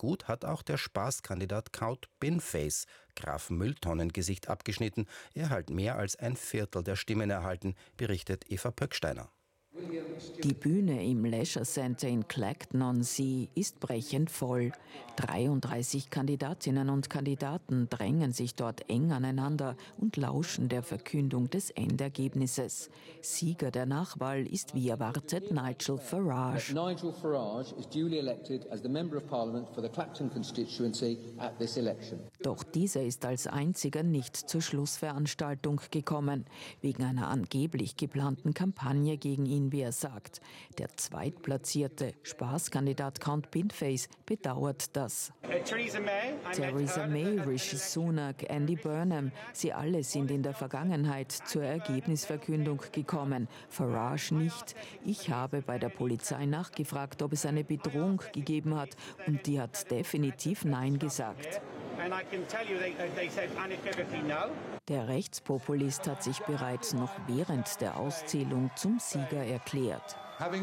gut hat auch der Spaßkandidat Count Binface Graf Mülltonnengesicht abgeschnitten. Er hat mehr als ein Viertel der Stimmen erhalten, berichtet Eva Pöcksteiner. Die Bühne im Leisure Centre in Clacton-on-Sea ist brechend voll. 33 Kandidatinnen und Kandidaten drängen sich dort eng aneinander und lauschen der Verkündung des Endergebnisses. Sieger der Nachwahl ist wie erwartet Nigel Farage. Nigel Farage is duly elected as the Member of Parliament for the Clacton constituency at this election. Doch dieser ist als einziger nicht zur Schlussveranstaltung gekommen, wegen einer angeblich geplanten Kampagne gegen ihn, wie er sagt. Der zweitplatzierte Spaßkandidat Count Binface bedauert das. Theresa May, Rishi Sunak, Andy Burnham, sie alle sind in der Vergangenheit zur Ergebnisverkündung gekommen. Farage nicht. Ich habe bei der Polizei nachgefragt, ob es eine Bedrohung gegeben hat, und die hat definitiv Nein gesagt. Der Rechtspopulist hat sich bereits noch während der Auszählung zum Sieger erklärt.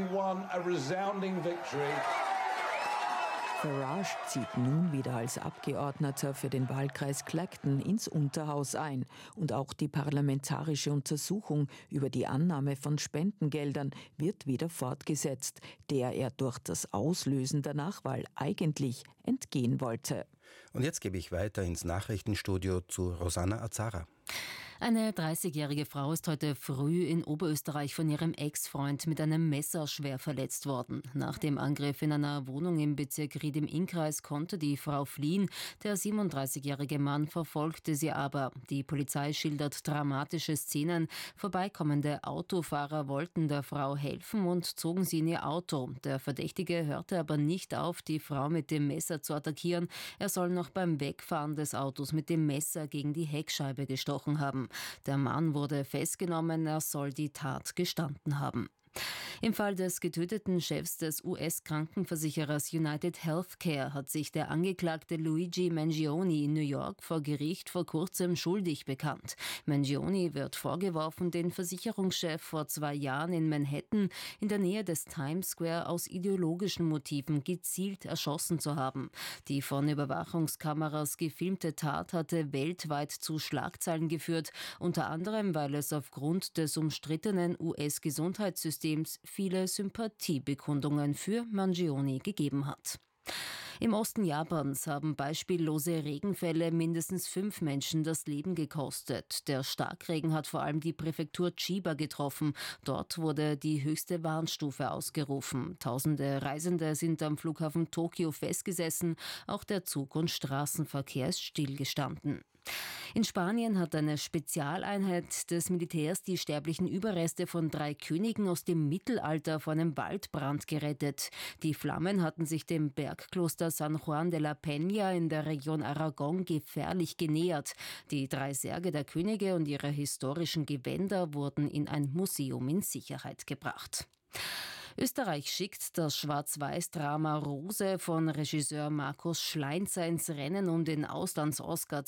Farage zieht nun wieder als Abgeordneter für den Wahlkreis Clacton ins Unterhaus ein. Und auch die parlamentarische Untersuchung über die Annahme von Spendengeldern wird wieder fortgesetzt, der er durch das Auslösen der Nachwahl eigentlich entgehen wollte. Und jetzt gebe ich weiter ins Nachrichtenstudio zu Rosanna Azara. Eine 30-jährige Frau ist heute früh in Oberösterreich von ihrem Ex-Freund mit einem Messer schwer verletzt worden. Nach dem Angriff in einer Wohnung im Bezirk Ried im Innkreis konnte die Frau fliehen. Der 37-jährige Mann verfolgte sie aber. Die Polizei schildert dramatische Szenen. Vorbeikommende Autofahrer wollten der Frau helfen und zogen sie in ihr Auto. Der Verdächtige hörte aber nicht auf, die Frau mit dem Messer zu attackieren. Er soll noch beim Wegfahren des Autos mit dem Messer gegen die Heckscheibe gestochen haben. Der Mann wurde festgenommen, er soll die Tat gestanden haben. Im Fall des getöteten Chefs des US-Krankenversicherers United Healthcare hat sich der Angeklagte Luigi Mangione in New York vor Gericht vor kurzem schuldig bekannt. Mangione wird vorgeworfen, den Versicherungschef vor 2 Jahren in Manhattan in der Nähe des Times Square aus ideologischen Motiven gezielt erschossen zu haben. Die von Überwachungskameras gefilmte Tat hatte weltweit zu Schlagzeilen geführt, unter anderem, weil es aufgrund des umstrittenen US-Gesundheitssystems viele Sympathiebekundungen für Mangione gegeben hat. Im Osten Japans haben beispiellose Regenfälle mindestens 5 Menschen das Leben gekostet. Der Starkregen hat vor allem die Präfektur Chiba getroffen. Dort wurde die höchste Warnstufe ausgerufen. Tausende Reisende sind am Flughafen Tokio festgesessen. Auch der Zug- und Straßenverkehr ist stillgestanden. In Spanien hat eine Spezialeinheit des Militärs die sterblichen Überreste von 3 Königen aus dem Mittelalter vor einem Waldbrand gerettet. Die Flammen hatten sich dem Bergkloster San Juan de la Peña in der Region Aragon gefährlich genähert. Die 3 Särge der Könige und ihre historischen Gewänder wurden in ein Museum in Sicherheit gebracht. Österreich schickt das Schwarz-Weiß-Drama Rose von Regisseur Markus Schleinzer ins Rennen um den Auslands-Oscar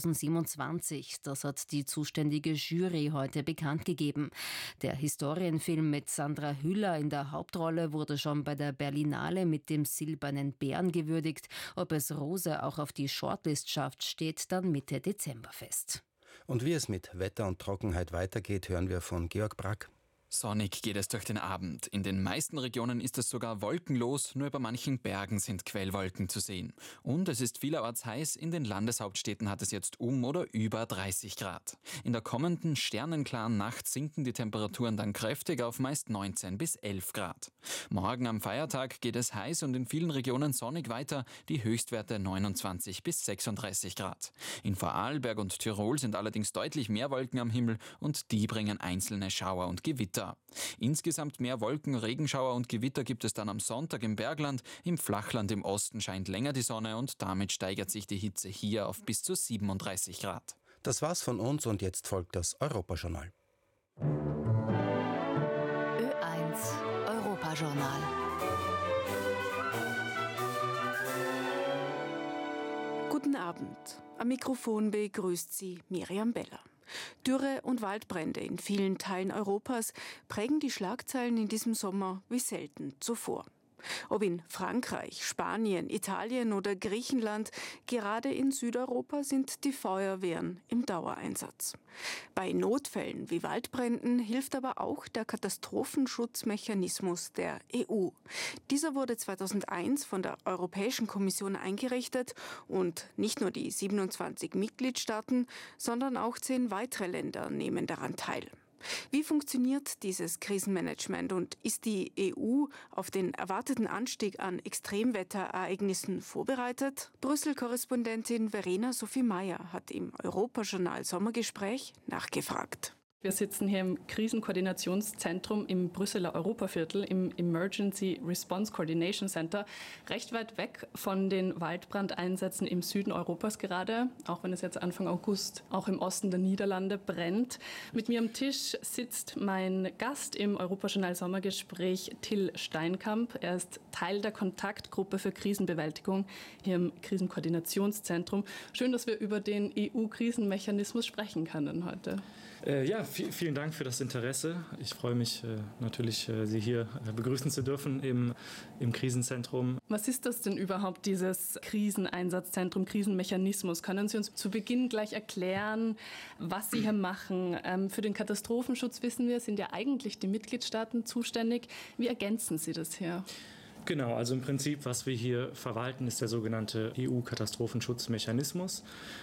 2027. Das hat die zuständige Jury heute bekannt gegeben. Der Historienfilm mit Sandra Hüller in der Hauptrolle wurde schon bei der Berlinale mit dem Silbernen Bären gewürdigt. Ob es Rose auch auf die Shortlist schafft, steht dann Mitte Dezember fest. Und wie es mit Wetter und Trockenheit weitergeht, hören wir von Georg Brack. Sonnig geht es durch den Abend. In den meisten Regionen ist es sogar wolkenlos, nur über manchen Bergen sind Quellwolken zu sehen. Und es ist vielerorts heiß, in den Landeshauptstädten hat es jetzt oder über 30 Grad. In der kommenden sternenklaren Nacht sinken die Temperaturen dann kräftig auf meist 19 bis 11 Grad. Morgen am Feiertag geht es heiß und in vielen Regionen sonnig weiter, die Höchstwerte 29 bis 36 Grad. In Vorarlberg und Tirol sind allerdings deutlich mehr Wolken am Himmel und die bringen einzelne Schauer und Gewitter. Insgesamt mehr Wolken, Regenschauer und Gewitter gibt es dann am Sonntag im Bergland. Im Flachland im Osten scheint länger die Sonne und damit steigert sich die Hitze hier auf bis zu 37 Grad. Das war's von uns und jetzt folgt das Europajournal. Ö1 Europajournal. Guten Abend. Am Mikrofon begrüßt Sie Miriam Beller. Dürre und Waldbrände in vielen Teilen Europas prägen die Schlagzeilen in diesem Sommer wie selten zuvor. Ob in Frankreich, Spanien, Italien oder Griechenland, gerade in Südeuropa sind die Feuerwehren im Dauereinsatz. Bei Notfällen wie Waldbränden hilft aber auch der Katastrophenschutzmechanismus der EU. Dieser wurde 2001 von der Europäischen Kommission eingerichtet und nicht nur die 27 Mitgliedstaaten, sondern auch 10 weitere Länder nehmen daran teil. Wie funktioniert dieses Krisenmanagement und ist die EU auf den erwarteten Anstieg an Extremwetterereignissen vorbereitet? Brüssel-Korrespondentin Verena Sophie Meyer hat im Europajournal Sommergespräch nachgefragt. Wir sitzen hier im Krisenkoordinationszentrum im Brüsseler Europaviertel, im Emergency Response Coordination Center, recht weit weg von den Waldbrandeinsätzen im Süden Europas gerade, auch wenn es jetzt Anfang August auch im Osten der Niederlande brennt. Mit mir am Tisch sitzt mein Gast im Europajournal Sommergespräch, Till Steinkamp. Er ist Teil der Kontaktgruppe für Krisenbewältigung hier im Krisenkoordinationszentrum. Schön, dass wir über den EU-Krisenmechanismus sprechen können heute. Vielen Dank für das Interesse. Ich freue mich natürlich, Sie hier begrüßen zu dürfen im Krisenzentrum. Was ist das denn überhaupt, dieses Kriseneinsatzzentrum, Krisenmechanismus? Können Sie uns zu Beginn gleich erklären, was Sie hier machen? Für den Katastrophenschutz, wissen wir, sind ja eigentlich die Mitgliedstaaten zuständig. Wie ergänzen Sie das hier? Genau, also im Prinzip, was wir hier verwalten, ist der sogenannte EU-Katastrophenschutzmechanismus.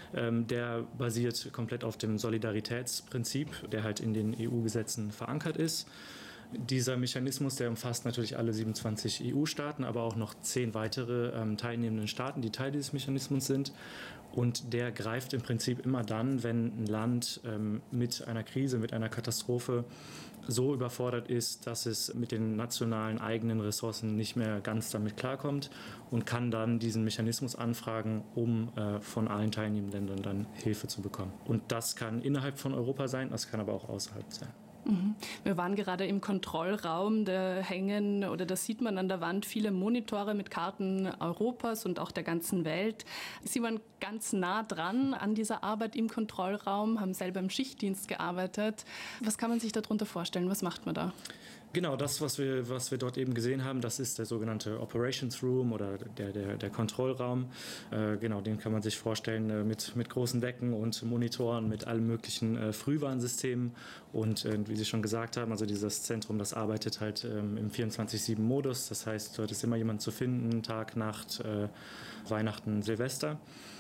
Der basiert komplett auf dem Solidaritätsprinzip, der halt in den EU-Gesetzen verankert ist. Dieser Mechanismus, der umfasst natürlich alle 27 EU-Staaten, aber auch noch 10 weitere teilnehmenden Staaten, die Teil dieses Mechanismus sind. Und der greift im Prinzip immer dann, wenn ein Land mit einer Krise, mit einer Katastrophe so überfordert ist, dass es mit den nationalen eigenen Ressourcen nicht mehr ganz damit klarkommt und kann dann diesen Mechanismus anfragen, um von allen teilnehmenden Ländern dann Hilfe zu bekommen. Und das kann innerhalb von Europa sein, das kann aber auch außerhalb sein. Wir waren gerade im Kontrollraum, da hängen oder da sieht man an der Wand viele Monitore mit Karten Europas und auch der ganzen Welt. Sie waren ganz nah dran an dieser Arbeit im Kontrollraum, haben selber im Schichtdienst gearbeitet. Was kann man sich darunter vorstellen? Was macht man da? Genau, das, was wir dort eben gesehen haben, das ist der sogenannte Operations Room oder der Kontrollraum. Genau, den kann man sich vorstellen mit großen Decken und Monitoren, mit allen möglichen Frühwarnsystemen. Und wie Sie schon gesagt haben, also dieses Zentrum, das arbeitet halt im 24/7-Modus. Das heißt, dort ist immer jemand zu finden, Tag, Nacht, Weihnachten, Silvester.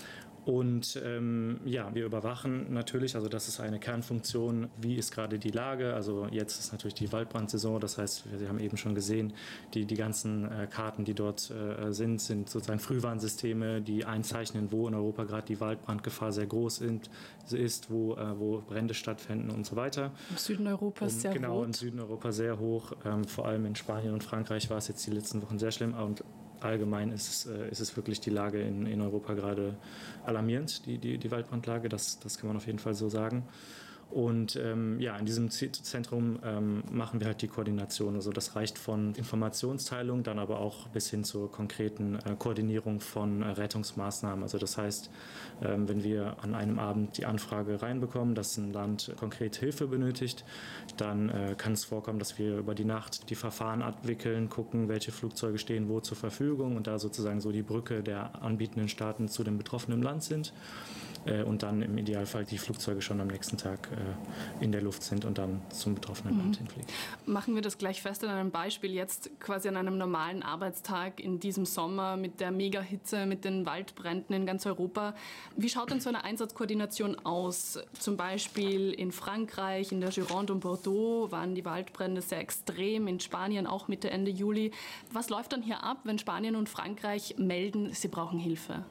Und wir überwachen natürlich, also das ist eine Kernfunktion, wie ist gerade die Lage. Also jetzt ist natürlich die Waldbrandsaison, das heißt, Sie haben eben schon gesehen, die ganzen Karten, die dort sind sozusagen Frühwarnsysteme, die einzeichnen, wo in Europa gerade die Waldbrandgefahr sehr groß ist, wo Brände stattfinden und so weiter. Im Süden Europas sehr hoch. Genau, im Süden Europa sehr hoch. Vor allem in Spanien und Frankreich war es jetzt die letzten Wochen sehr schlimm. Und allgemein ist es wirklich die Lage in Europa gerade alarmierend, die Waldbrandlage, das kann man auf jeden Fall so sagen. Und in diesem Zentrum machen wir halt die Koordination. Also das reicht von Informationsteilung, dann aber auch bis hin zur konkreten Koordinierung von Rettungsmaßnahmen. Also das heißt, wenn wir an einem Abend die Anfrage reinbekommen, dass ein Land konkret Hilfe benötigt, dann kann es vorkommen, dass wir über die Nacht die Verfahren abwickeln, gucken, welche Flugzeuge stehen wo zur Verfügung und da sozusagen so die Brücke der anbietenden Staaten zu dem betroffenen Land sind. Und dann im Idealfall die Flugzeuge schon am nächsten Tag in der Luft sind und dann zum betroffenen Land hinfliegen. Machen wir das gleich fest an einem Beispiel, jetzt quasi an einem normalen Arbeitstag in diesem Sommer mit der Megahitze, mit den Waldbränden in ganz Europa. Wie schaut denn so eine Einsatzkoordination aus? Zum Beispiel in Frankreich, in der Gironde und Bordeaux waren die Waldbrände sehr extrem, in Spanien auch Mitte, Ende Juli. Was läuft dann hier ab, wenn Spanien und Frankreich melden, sie brauchen Hilfe?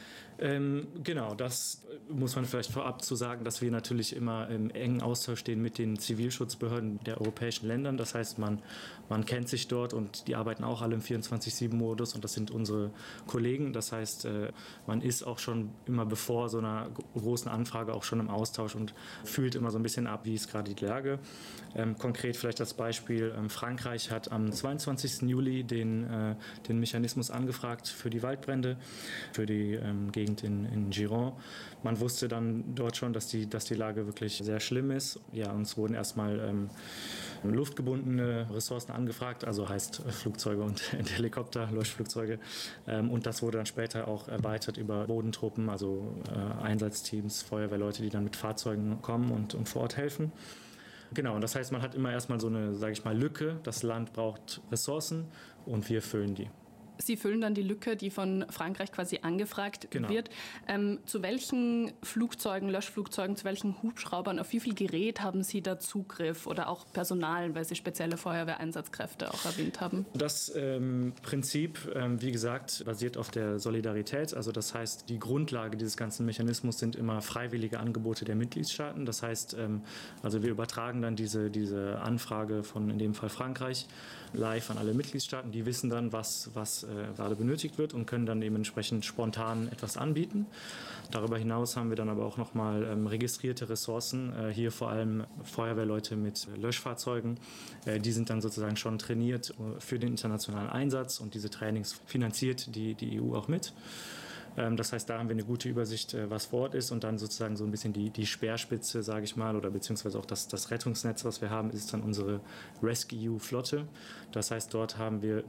Genau, das muss man vielleicht vorab zu sagen, dass wir natürlich immer im engen Austausch stehen mit den Zivilschutzbehörden der europäischen Länder. Das heißt, man kennt sich dort und die arbeiten auch alle im 24/7-Modus und das sind unsere Kollegen. Das heißt, man ist auch schon immer bevor so einer großen Anfrage auch schon im Austausch und fühlt immer so ein bisschen ab, wie ist gerade die Lage. Konkret vielleicht das Beispiel, Frankreich hat am 22. Juli den Mechanismus angefragt für die Waldbrände, für die gegen beginnt in Giron. Man wusste dann dort schon, dass die Lage wirklich sehr schlimm ist. Ja, uns wurden erstmal luftgebundene Ressourcen angefragt, also heißt Flugzeuge und Helikopter, Leuchtflugzeuge. Und das wurde dann später auch erweitert über Bodentruppen, also Einsatzteams, Feuerwehrleute, die dann mit Fahrzeugen kommen und vor Ort helfen. Genau, und das heißt, man hat immer erstmal so eine, sage ich mal, Lücke. Das Land braucht Ressourcen und wir füllen die. Sie füllen dann die Lücke, die von Frankreich quasi angefragt wird. Zu welchen Flugzeugen, Löschflugzeugen, zu welchen Hubschraubern, auf wie viel Gerät haben Sie da Zugriff oder auch Personal, weil Sie spezielle Feuerwehreinsatzkräfte auch erwähnt haben? Das Prinzip, wie gesagt, basiert auf der Solidarität. Also das heißt, die Grundlage dieses ganzen Mechanismus sind immer freiwillige Angebote der Mitgliedstaaten. Das heißt, also wir übertragen dann diese Anfrage von in dem Fall Frankreich live an alle Mitgliedstaaten. Die wissen dann, was gerade benötigt wird und können dann dementsprechend spontan etwas anbieten. Darüber hinaus haben wir dann aber auch nochmal registrierte Ressourcen, hier vor allem Feuerwehrleute mit Löschfahrzeugen. Die sind dann sozusagen schon trainiert für den internationalen Einsatz und diese Trainings finanziert die EU auch mit. Das heißt, da haben wir eine gute Übersicht, was vor Ort ist und dann sozusagen so ein bisschen die Speerspitze, sage ich mal, oder beziehungsweise auch das Rettungsnetz, was wir haben, ist dann unsere Rescue-Flotte. Das heißt, dort haben wir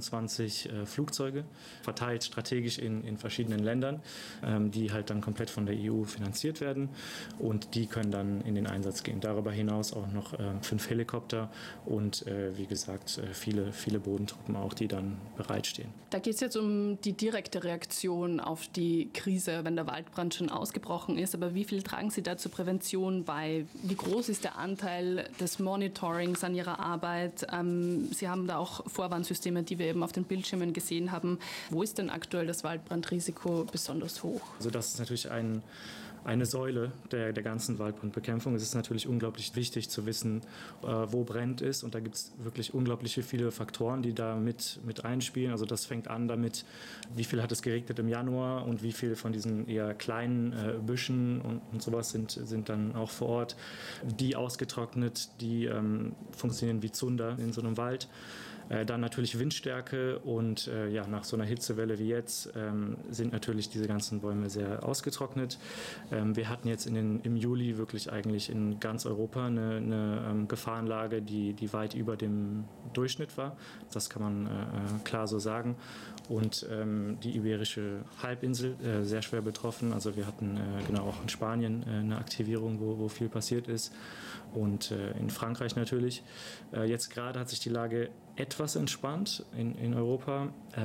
22 Flugzeuge, verteilt strategisch in verschiedenen Ländern, die halt dann komplett von der EU finanziert werden und die können dann in den Einsatz gehen. Darüber hinaus auch noch 5 Helikopter und wie gesagt, viele Bodentruppen auch, die dann bereitstehen. Da geht es jetzt um die direkte Reaktion auf die Krise, wenn der Waldbrand schon ausgebrochen ist. Aber wie viel tragen Sie da zur Prävention bei? Wie groß ist der Anteil des Monitorings an Ihrer Arbeit? Sie haben da auch Vorwarnsysteme, die wir eben auf den Bildschirmen gesehen haben. Wo ist denn aktuell das Waldbrandrisiko besonders hoch? Also das ist natürlich eine Säule der ganzen Waldbrandbekämpfung. Es ist natürlich unglaublich wichtig zu wissen, wo brennt ist. Und da gibt es wirklich unglaublich viele Faktoren, die da mit einspielen. Also das fängt an damit, wie viel hat es geregnet im Januar und wie viel von diesen eher kleinen Büschen und sowas sind dann auch vor Ort. Die ausgetrocknet, die funktionieren wie Zunder in so einem Wald. Dann natürlich Windstärke und nach so einer Hitzewelle wie jetzt sind natürlich diese ganzen Bäume sehr ausgetrocknet. Wir hatten jetzt im Juli wirklich eigentlich in ganz Europa eine Gefahrenlage, die weit über dem Durchschnitt war. Das kann man klar so sagen. Und die Iberische Halbinsel sehr schwer betroffen. Also wir hatten auch in Spanien eine Aktivierung, wo viel passiert ist. Und in Frankreich natürlich. Jetzt gerade hat sich die Lage etwas entspannt in Europa.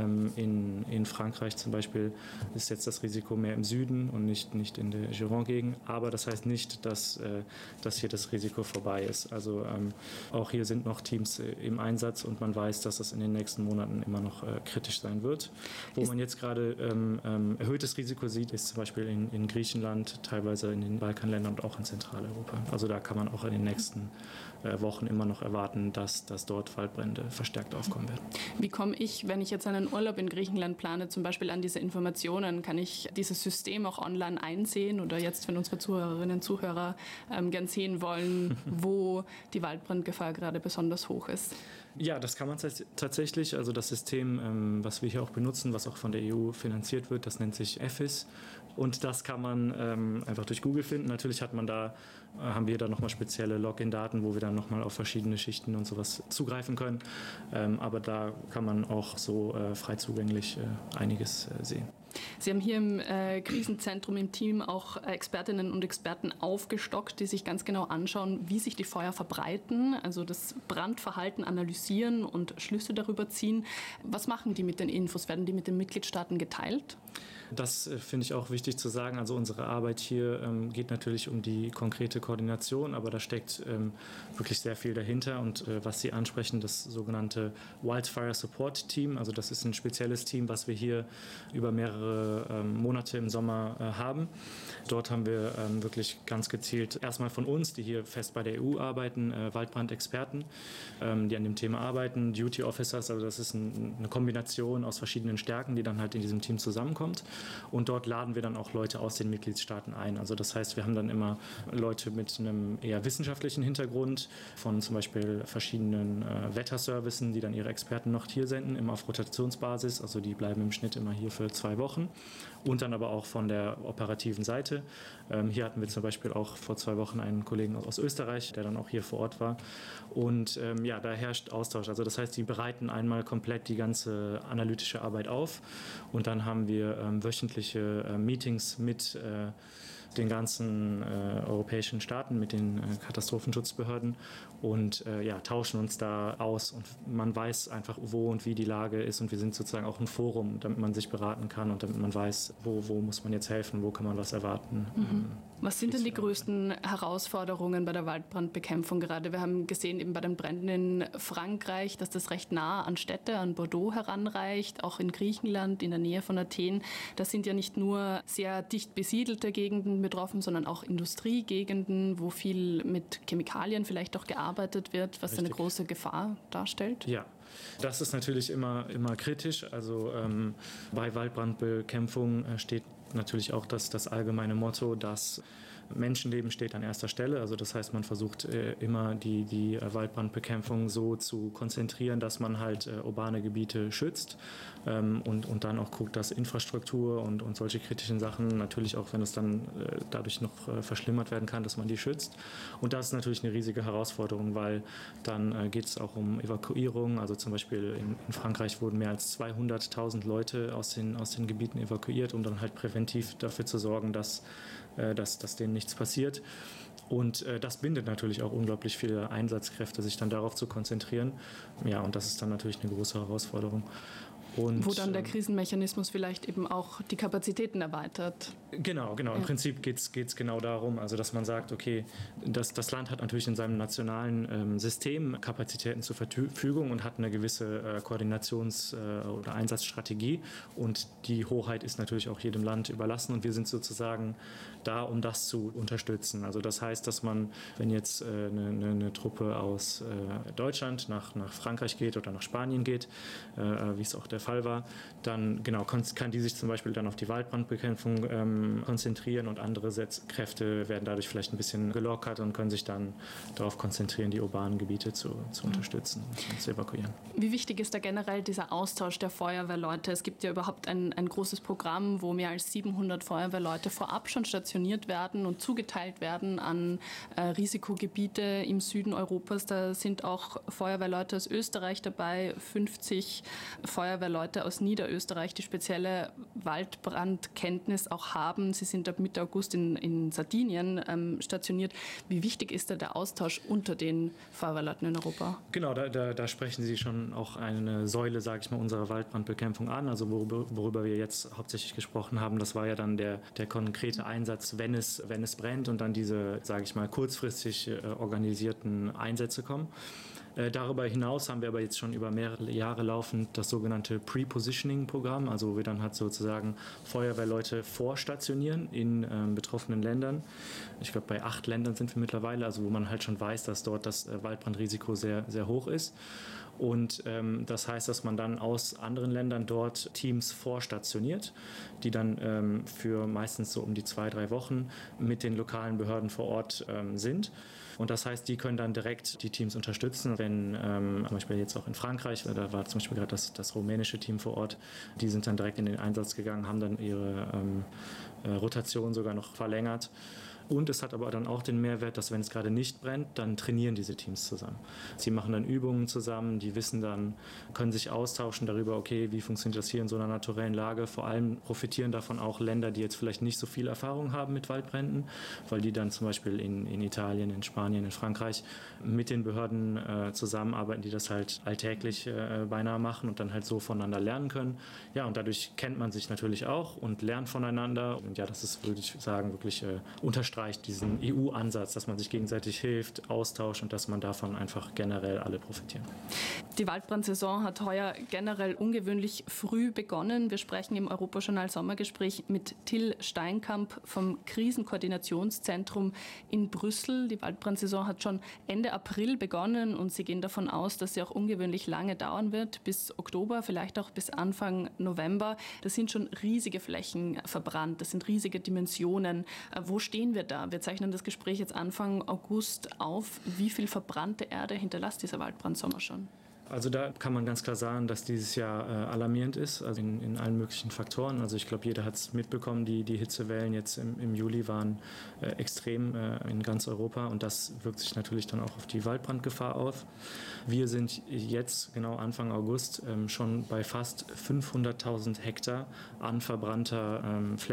In Frankreich zum Beispiel ist jetzt das Risiko mehr im Süden und nicht in der Giron-Gegend. Aber das heißt nicht, dass hier das Risiko vorbei ist. Also auch hier sind noch Teams im Einsatz und man weiß, dass das in den nächsten Monaten immer noch kritisch sein wird. Wo man jetzt gerade erhöhtes Risiko sieht, ist zum Beispiel in Griechenland, teilweise in den Balkanländern und auch in Zentraleuropa. Also da kann man auch in den nächsten Wochen immer noch erwarten, dass dort Waldbrände verstärkt aufkommen werden. Wie komme ich, wenn ich jetzt einen Urlaub in Griechenland plane, zum Beispiel an diese Informationen? Kann ich dieses System auch online einsehen oder jetzt, wenn unsere Zuhörerinnen und Zuhörer gern sehen wollen, wo die Waldbrandgefahr gerade besonders hoch ist? Ja, das kann man tatsächlich. Also das System, was wir hier auch benutzen, was auch von der EU finanziert wird, das nennt sich EFIS. Und das kann man einfach durch Google finden. Natürlich haben wir da nochmal spezielle Login-Daten, wo wir dann nochmal auf verschiedene Schichten und sowas zugreifen können. Aber da kann man auch so frei zugänglich einiges sehen. Sie haben hier im Krisenzentrum im Team auch Expertinnen und Experten aufgestockt, die sich ganz genau anschauen, wie sich die Feuer verbreiten, also das Brandverhalten analysieren und Schlüsse darüber ziehen. Was machen die mit den Infos? Werden die mit den Mitgliedstaaten geteilt? Das finde ich auch wichtig zu sagen. Also unsere Arbeit hier geht natürlich um die konkrete Koordination, aber da steckt wirklich sehr viel dahinter. Und was Sie ansprechen, das sogenannte Wildfire Support Team, also das ist ein spezielles Team, was wir hier über mehrere Monate im Sommer haben. Dort haben wir wirklich ganz gezielt erstmal von uns, die hier fest bei der EU arbeiten, Waldbrandexperten, die an dem Thema arbeiten, Duty Officers, also das ist eine Kombination aus verschiedenen Stärken, die dann halt in diesem Team zusammenkommt. Und dort laden wir dann auch Leute aus den Mitgliedstaaten ein. Also das heißt, wir haben dann immer Leute mit einem eher wissenschaftlichen Hintergrund von zum Beispiel verschiedenen Wetterservicen, die dann ihre Experten noch hier senden, immer auf Rotationsbasis. Also die bleiben im Schnitt immer hier für 2 Wochen. Und dann aber auch von der operativen Seite. Hier hatten wir zum Beispiel auch vor 2 Wochen einen Kollegen aus Österreich, der dann auch hier vor Ort war. Und da herrscht Austausch. Also das heißt, die bereiten einmal komplett die ganze analytische Arbeit auf. Und dann haben wir wöchentliche Meetings mit den ganzen europäischen Staaten, mit den Katastrophenschutzbehörden und tauschen uns da aus. Und man weiß einfach, wo und wie die Lage ist. Und wir sind sozusagen auch ein Forum, damit man sich beraten kann und damit man weiß, wo muss man jetzt helfen, wo kann man was erwarten. Was sind denn die größten Herausforderungen bei der Waldbrandbekämpfung gerade? Wir haben gesehen, eben bei den Bränden in Frankreich, dass das recht nah an Städte, an Bordeaux heranreicht, auch in Griechenland, in der Nähe von Athen. Das sind ja nicht nur sehr dicht besiedelte Gegenden betroffen, sondern auch Industriegegenden, wo viel mit Chemikalien vielleicht auch gearbeitet wird, was eine große Gefahr darstellt. Ja. Das ist natürlich immer kritisch. Also bei Waldbrandbekämpfung steht natürlich auch das allgemeine Motto, dass Menschenleben steht an erster Stelle. Also das heißt, man versucht immer die Waldbrandbekämpfung so zu konzentrieren, dass man halt urbane Gebiete schützt und dann auch guckt, dass Infrastruktur und solche kritischen Sachen, natürlich auch wenn es dann dadurch noch verschlimmert werden kann, dass man die schützt. Und das ist natürlich eine riesige Herausforderung, weil dann geht es auch um Evakuierung. Also zum Beispiel in Frankreich wurden mehr als 200.000 Leute aus den Gebieten evakuiert, um dann halt präventiv dafür zu sorgen, dass denen nichts passiert. Und das bindet natürlich auch unglaublich viele Einsatzkräfte, sich dann darauf zu konzentrieren. Ja, und das ist dann natürlich eine große Herausforderung. Und, wo dann der Krisenmechanismus vielleicht eben auch die Kapazitäten erweitert. Genau. Im Prinzip geht's genau darum, also dass man sagt, okay, das Land hat natürlich in seinem nationalen System Kapazitäten zur Verfügung und hat eine gewisse Koordinations- oder Einsatzstrategie. Und die Hoheit ist natürlich auch jedem Land überlassen. Und wir sind sozusagen da, um das zu unterstützen. Also das heißt, dass man, wenn jetzt eine Truppe aus Deutschland nach Frankreich geht oder nach Spanien geht, wie es auch der Fall war, dann kann die sich zum Beispiel dann auf die Waldbrandbekämpfung konzentrieren und andere Kräfte werden dadurch vielleicht ein bisschen gelockert und können sich dann darauf konzentrieren, die urbanen Gebiete zu unterstützen und zu evakuieren. Wie wichtig ist da generell dieser Austausch der Feuerwehrleute? Es gibt ja überhaupt ein großes Programm, wo mehr als 700 Feuerwehrleute vorab schon stationiert werden und zugeteilt werden an Risikogebiete im Süden Europas. Da sind auch Feuerwehrleute aus Österreich dabei, 50 Feuerwehrleute aus Niederösterreich, die spezielle Waldbrandkenntnis auch haben. Sie sind ab Mitte August in Sardinien stationiert. Wie wichtig ist da der Austausch unter den Feuerwehrleuten in Europa? Genau, da sprechen Sie schon auch eine Säule, sage ich mal, unserer Waldbrandbekämpfung an. Also worüber wir jetzt hauptsächlich gesprochen haben, das war ja dann der konkrete Einsatz, wenn es brennt und dann diese, sage ich mal, kurzfristig organisierten Einsätze kommen. Darüber hinaus haben wir aber jetzt schon über mehrere Jahre laufend das sogenannte Pre-Positioning-Programm, also wo wir dann halt sozusagen Feuerwehrleute vorstationieren in betroffenen Ländern. Ich glaube, bei 8 Ländern sind wir mittlerweile, also wo man halt schon weiß, dass dort das Waldbrandrisiko sehr, sehr hoch ist. Und das heißt, dass man dann aus anderen Ländern dort Teams vorstationiert, die dann für meistens so um die 2-3 Wochen mit den lokalen Behörden vor Ort sind. Und das heißt, die können dann direkt die Teams unterstützen. Wenn zum Beispiel jetzt auch in Frankreich, da war zum Beispiel gerade das rumänische Team vor Ort, die sind dann direkt in den Einsatz gegangen, haben dann ihre Rotation sogar noch verlängert. Und es hat aber dann auch den Mehrwert, dass wenn es gerade nicht brennt, dann trainieren diese Teams zusammen. Sie machen dann Übungen zusammen, die wissen dann, können sich austauschen darüber, okay, wie funktioniert das hier in so einer naturellen Lage. Vor allem profitieren davon auch Länder, die jetzt vielleicht nicht so viel Erfahrung haben mit Waldbränden, weil die dann zum Beispiel in Italien, in Spanien, in Frankreich mit den Behörden zusammenarbeiten, die das halt alltäglich beinahe machen und dann halt so voneinander lernen können. Ja, und dadurch kennt man sich natürlich auch und lernt voneinander. Und ja, das ist, würde ich sagen, wirklich unterstützend unterstreicht diesen EU-Ansatz, dass man sich gegenseitig hilft, austauscht und dass man davon einfach generell alle profitieren. Die Waldbrandsaison hat heuer generell ungewöhnlich früh begonnen. Wir sprechen im Europajournal Sommergespräch mit Till Steinkamp vom Krisenkoordinationszentrum in Brüssel. Die Waldbrandsaison hat schon Ende April begonnen und Sie gehen davon aus, dass sie auch ungewöhnlich lange dauern wird, bis Oktober, vielleicht auch bis Anfang November. Das sind schon riesige Flächen verbrannt, das sind riesige Dimensionen. Wo stehen wir da? Wir zeichnen das Gespräch jetzt Anfang August auf. Wie viel verbrannte Erde hinterlässt dieser Waldbrandsommer schon? Also da kann man ganz klar sagen, dass dieses Jahr alarmierend ist, also in allen möglichen Faktoren. Also ich glaube, jeder hat es mitbekommen, die Hitzewellen jetzt im Juli waren extrem in ganz Europa und das wirkt sich natürlich dann auch auf die Waldbrandgefahr auf. Wir sind jetzt, genau Anfang August, schon bei fast 500.000 Hektar an verbrannter Fläche.